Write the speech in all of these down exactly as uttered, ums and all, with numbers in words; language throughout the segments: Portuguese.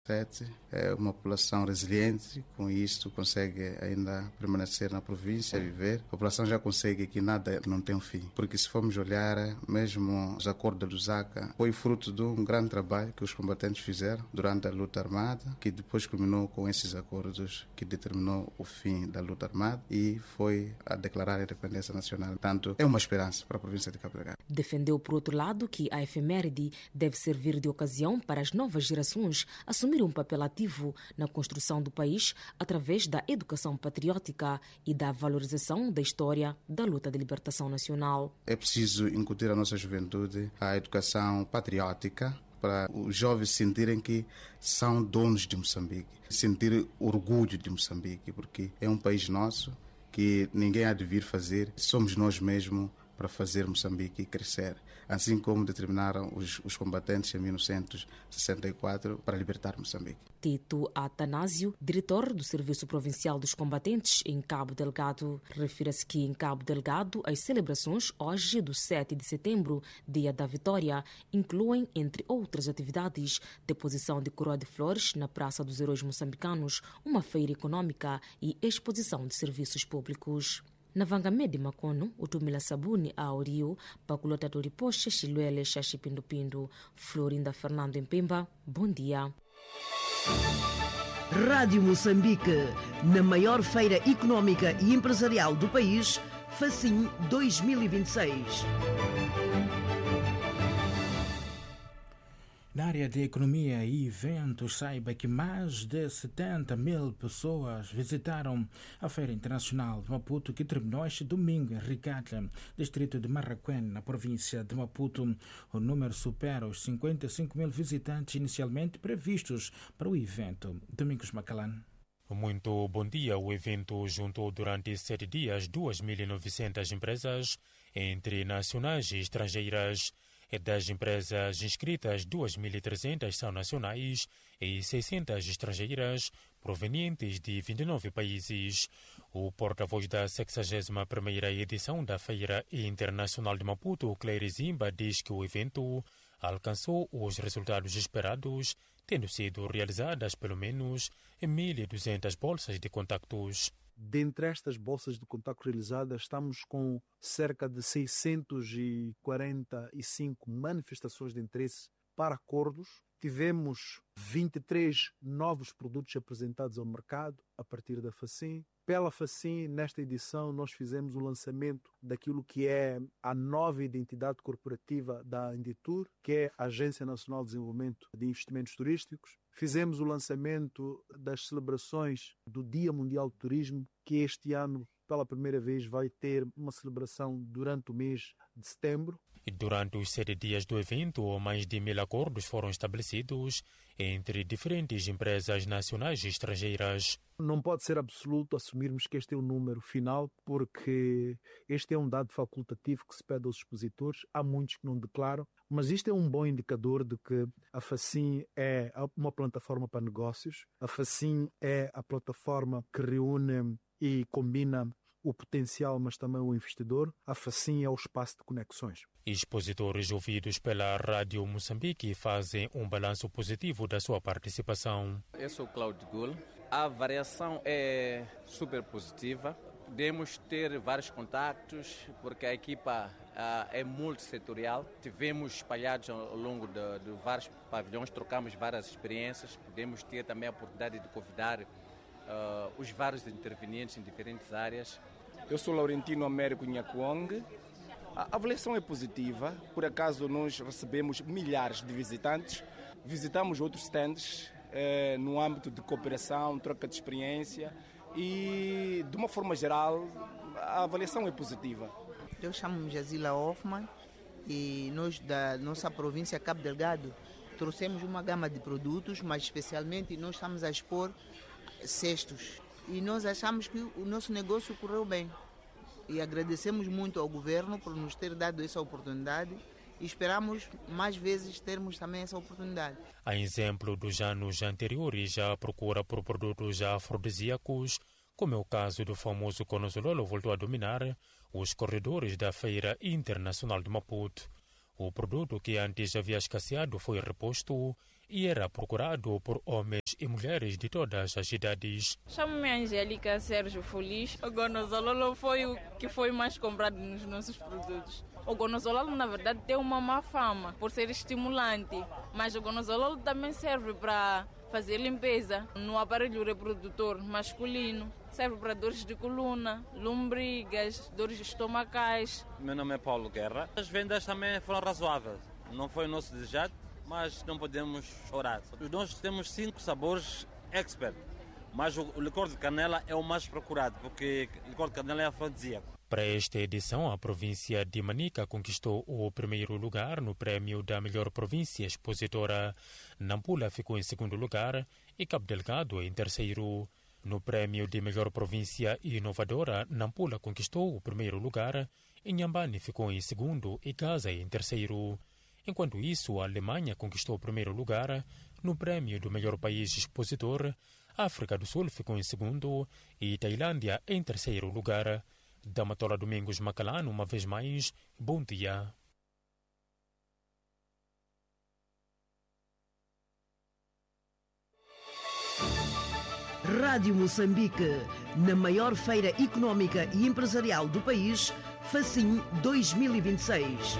É uma população resiliente, com isto consegue ainda permanecer na província, viver. A população já consegue que nada não tem um fim, porque se formos olhar, mesmo os acordos de Lusaka foi fruto de um grande trabalho que os combatentes fizeram durante a luta armada, que depois culminou com esses acordos que determinou o fim da luta armada e foi a declarar a independência nacional. Portanto, é uma esperança para a província de Cabo Delgado. Defendeu, por outro lado, que a efeméride deve servir de ocasião para as novas gerações assumir um papel ativo na construção do país através da educação patriótica e da valorização da história da luta de libertação nacional. É preciso incutir à nossa juventude a educação patriótica para os jovens sentirem que são donos de Moçambique, sentir orgulho de Moçambique, porque é um país nosso que ninguém há de vir fazer, somos nós mesmos para fazer Moçambique crescer, assim como determinaram os, os combatentes em mil novecentos e sessenta e quatro para libertar Moçambique. Tito Atanásio, diretor do Serviço Provincial dos Combatentes em Cabo Delgado, refere-se que em Cabo Delgado as celebrações hoje do sete de setembro, Dia da Vitória, incluem, entre outras atividades, deposição de coroa de flores na Praça dos Heróis Moçambicanos, uma feira econômica e exposição de serviços públicos. Na Vangamede Makono, utumila sabuni a Oriu, pakulota toriposhe Xilwele Xaxipindupindu. Florinda Fernando Empemba, bom dia. Rádio Moçambique, na maior feira econômica e empresarial do país, Facim dois mil e vinte e seis. Na área de economia e eventos, saiba que mais de setenta mil pessoas visitaram a Feira Internacional de Maputo, que terminou este domingo em Ricata, distrito de Marraquém, na província de Maputo. O número supera os cinquenta e cinco mil visitantes inicialmente previstos para o evento. Domingos Macalán. Muito bom dia. O evento juntou durante sete dias duas mil e novecentas empresas, entre nacionais e estrangeiras. Das empresas inscritas, duas mil e trezentas são nacionais e seiscentas estrangeiras, provenientes de vinte e nove países. O porta-voz da sexagésima primeira edição da Feira Internacional de Maputo, Claire Zimba, diz que o evento alcançou os resultados esperados, tendo sido realizadas pelo menos mil e duzentas bolsas de contactos. Dentre estas bolsas de contacto realizadas, estamos com cerca de seiscentas e quarenta e cinco manifestações de interesse para acordos. Tivemos vinte e três novos produtos apresentados ao mercado a partir da Facim. Pela Facim, nesta edição, nós fizemos o lançamento daquilo que é a nova identidade corporativa da Inditur, que é a Agência Nacional de Desenvolvimento de Investimentos Turísticos. Fizemos o lançamento das celebrações do Dia Mundial do Turismo, que este ano, pela primeira vez, vai ter uma celebração durante o mês de setembro. Durante os sete dias do evento, mais de mil acordos foram estabelecidos entre diferentes empresas nacionais e estrangeiras. Não pode ser absoluto assumirmos que este é o número final, porque este é um dado facultativo que se pede aos expositores. Há muitos que não declaram, mas isto é um bom indicador de que a Facim é uma plataforma para negócios. A Facim é a plataforma que reúne e combina o potencial, mas também o investidor. A Facim é o espaço de conexões. Expositores ouvidos pela Rádio Moçambique fazem um balanço positivo da sua participação. Eu sou Cláudio Gul. A variação é super positiva. Podemos ter vários contactos, porque a equipa uh, é multissetorial. Tivemos espalhados ao longo de, de vários pavilhões, trocamos várias experiências. Podemos ter também a oportunidade de convidar uh, os vários intervenientes em diferentes áreas. Eu sou Laurentino Américo Nhakuong. A avaliação é positiva. Por acaso, nós recebemos milhares de visitantes. Visitamos outros stands eh, no âmbito de cooperação, troca de experiência e, de uma forma geral, a avaliação é positiva. Eu chamo-me Jazila Hoffman e nós, da nossa província Cabo Delgado, trouxemos uma gama de produtos, mas especialmente nós estamos a expor cestos. E nós achamos que o nosso negócio correu bem. E agradecemos muito ao governo por nos ter dado essa oportunidade e esperamos mais vezes termos também essa oportunidade. A exemplo dos anos anteriores, a procura por produtos afrodisíacos, como é o caso do famoso Conozololo, voltou a dominar os corredores da Feira Internacional de Maputo. O produto que antes havia escasseado foi reposto e era procurado por homens e mulheres de todas as idades. Chamo-me Angélica Sérgio Feliz. O gonozololo foi o que foi mais comprado nos nossos produtos. O gonozololo, na verdade, tem uma má fama por ser estimulante, mas o gonozololo também serve para fazer limpeza no aparelho reprodutor masculino. Serve para dores de coluna, lombrigas, dores estomacais. Meu nome é Paulo Guerra. As vendas também foram razoáveis. Não foi o nosso desejado, mas não podemos chorar. Nós temos cinco sabores expert, mas o licor de canela é o mais procurado, porque o licor de canela é afrodisíaco. Para esta edição, a província de Manica conquistou o primeiro lugar no prémio da melhor província expositora. Nampula ficou em segundo lugar e Cabo Delgado em terceiro. No prémio de melhor província inovadora, Nampula conquistou o primeiro lugar, Inhambane ficou em segundo e Gaza em terceiro. Enquanto isso, a Alemanha conquistou o primeiro lugar no prémio do melhor país expositor, a África do Sul ficou em segundo e Tailândia em terceiro lugar. Damatola Domingos Macalano, uma vez mais, bom dia. Rádio Moçambique, na maior feira económica e empresarial do país, Facim dois mil e vinte e seis.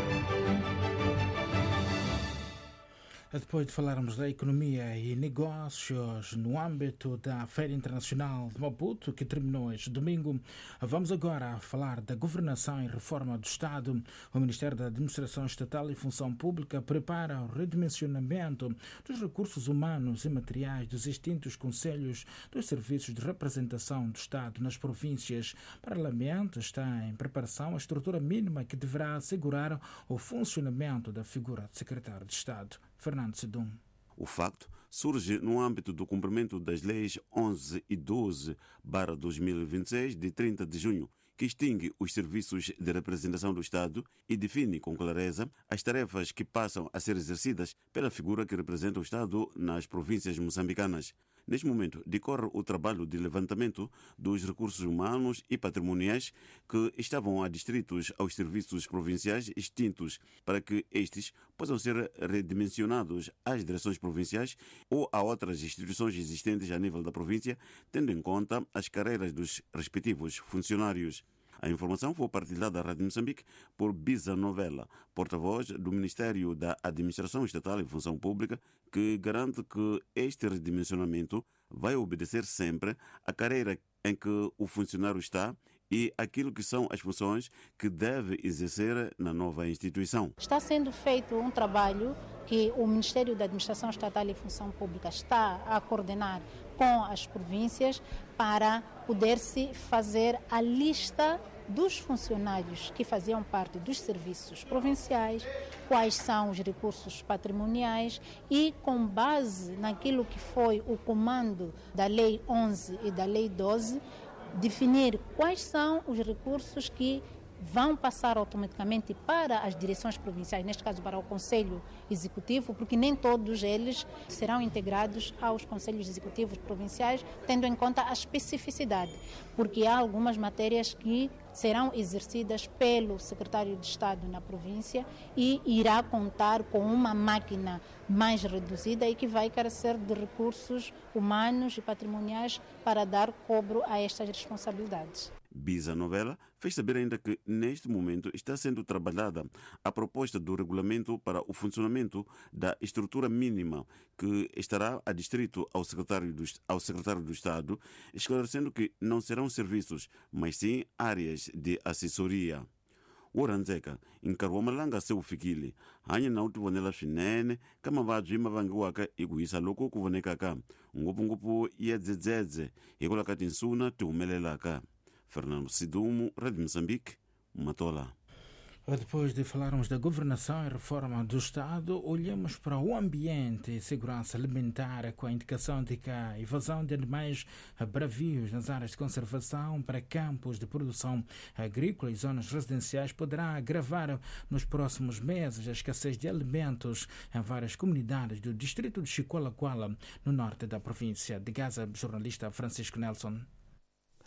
Depois de falarmos da economia e negócios no âmbito da Feira Internacional de Maputo, que terminou este domingo, vamos agora falar da governação e reforma do Estado. O Ministério da Administração Estatal e Função Pública prepara o redimensionamento dos recursos humanos e materiais dos extintos conselhos dos serviços de representação do Estado nas províncias. Paralelamente, está em preparação a estrutura mínima que deverá assegurar o funcionamento da figura de secretário de Estado. Fernando Sedum. O facto surge no âmbito do cumprimento das leis onze e doze barra dois mil e vinte e seis de trinta de junho, que extingue os serviços de representação do Estado e define com clareza as tarefas que passam a ser exercidas pela figura que representa o Estado nas províncias moçambicanas. Neste momento, decorre o trabalho de levantamento dos recursos humanos e patrimoniais que estavam adstritos aos serviços provinciais extintos, para que estes possam ser redimensionados às direções provinciais ou a outras instituições existentes a nível da província, tendo em conta as carreiras dos respectivos funcionários. A informação foi partilhada à Rádio Moçambique por Bisa Novela, porta-voz do Ministério da Administração Estatal e Função Pública, que garante que este redimensionamento vai obedecer sempre à carreira em que o funcionário está e aquilo que são as funções que deve exercer na nova instituição. Está sendo feito um trabalho que o Ministério da Administração Estatal e Função Pública está a coordenar com as províncias para poder-se fazer a lista dos funcionários que faziam parte dos serviços provinciais, quais são os recursos patrimoniais e, com base naquilo que foi o comando da Lei onze e da Lei doze, definir quais são os recursos que vão passar automaticamente para as direções provinciais, neste caso para o Conselho Executivo, porque nem todos eles serão integrados aos Conselhos Executivos provinciais, tendo em conta a especificidade, porque há algumas matérias que serão exercidas pelo secretário de Estado na província e irá contar com uma máquina mais reduzida e que vai carecer de recursos humanos e patrimoniais para dar cobro a estas responsabilidades. Bisa Novela fez saber ainda que, neste momento, está sendo trabalhada a proposta do regulamento para o funcionamento da estrutura mínima que estará adstrito ao secretário do, ao secretário do Estado, esclarecendo que não serão serviços, mas sim áreas de assessoria. O Ranzeka encarou malanga seu fikili hanya na utivonela swinene ka mavabyi ma vangiwaka hi ku hisa loko ku vonekaka ngopfungopfu ya dzedzedze hikwalaho ka tinsuna ti humelelaka. Fernando Sidumo, Rádio Moçambique, Matola. Depois de falarmos da governação e reforma do Estado, olhamos para o ambiente e segurança alimentar com a indicação de que a invasão de animais bravios nas áreas de conservação para campos de produção agrícola e zonas residenciais poderá agravar nos próximos meses a escassez de alimentos em várias comunidades do distrito de Chicola-Quala, no norte da província de Gaza. Jornalista Francisco Nelson.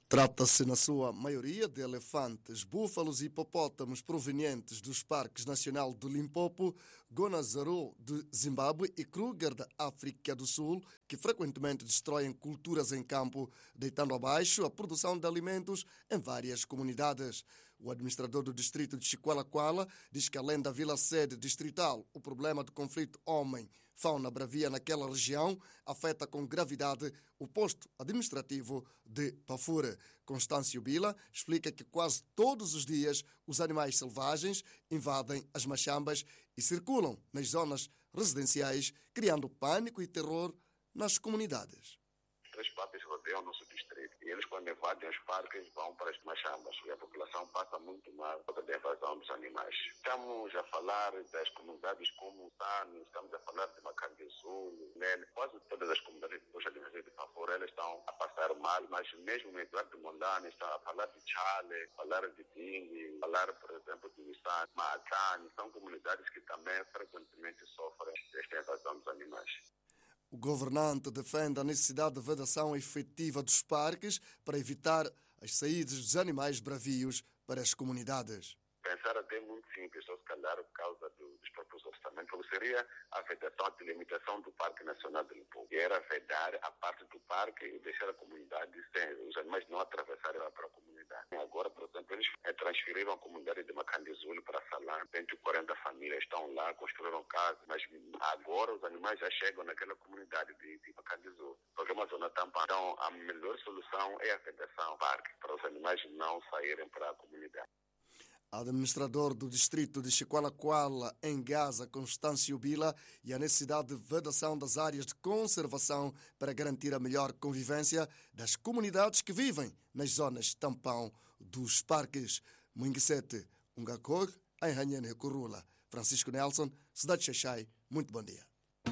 Trata-se, na sua maioria, de elefantes, búfalos e hipopótamos provenientes dos Parques Nacional do Limpopo, Gonazaro de Zimbábue e Kruger da África do Sul, que frequentemente destroem culturas em campo, deitando abaixo a produção de alimentos em várias comunidades. O administrador do distrito de Chiqualaquala diz que, além da vila-sede distrital, o problema do conflito homem-fauna bravia naquela região afeta com gravidade o posto administrativo de Pafura. Constâncio Bila explica que quase todos os dias os animais selvagens invadem as machambas e circulam nas zonas residenciais, criando pânico e terror nas comunidades. Três parques rodeiam o nosso distrito e eles, quando invadem os parques, vão para as machambas e a população passa muito mal por causa da invasão dos animais. Estamos a falar das comunidades como Tani, estamos a falar de Macanguesul, né? Quase todas as comunidades de de Pafura, elas estão a passar mal, mas mesmo no Eduardo de Mondani, estão a falar de Chale, falar de Dingue, falar, por exemplo, de Nissan, Maatani, são comunidades que também frequentemente sofrem desta invasão dos animais. O governante defende a necessidade de vedação efetiva dos parques para evitar as saídas dos animais bravios para as comunidades. Pensar até muito simples, só se calhar por causa do, dos próprios orçamentos, seria a vedação, a delimitação do Parque Nacional do Limpopo. E era vedar a parte do parque e deixar a comunidade sem os animais não atravessarem para a comunidade. Agora, por exemplo, eles transferiram a comunidade de Macandizul para Salã, cento e quarenta famílias estão lá, construíram casas, mas agora os animais já chegam naquela comunidade de, de Macandizul. Porque é uma zona tampão. Então, a melhor solução é a vedação do parque, para os animais não saírem para a comunidade. Administrador do distrito de Chiqualaquala, em Gaza, Constâncio Bila, e a necessidade de vedação das áreas de conservação para garantir a melhor convivência das comunidades que vivem nas zonas tampão dos parques. Munguisete, Ungakor, em Ranhene Corula. Francisco Nelson, Cidade de Xaixai, muito bom dia.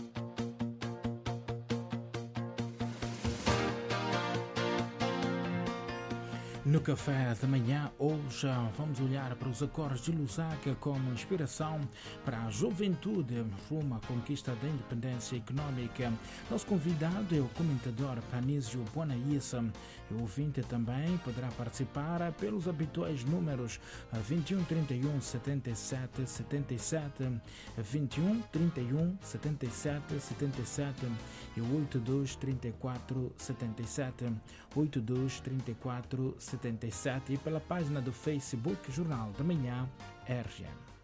No café da manhã, hoje vamos olhar para os acordos de Lusaka como inspiração para a juventude rumo à conquista da independência econômica. Nosso convidado é o comentador Panísio Bonaíssa. O ouvinte também poderá participar pelos habituais números vinte e um, trinta e um, setenta e sete, setenta e sete, vinte e um, trinta e um, setenta e sete, setenta e sete e oitenta e dois, trinta e quatro, setenta e sete, oitenta e dois, trinta e quatro, setenta e sete e pela página do Facebook Jornal da Manhã R G M.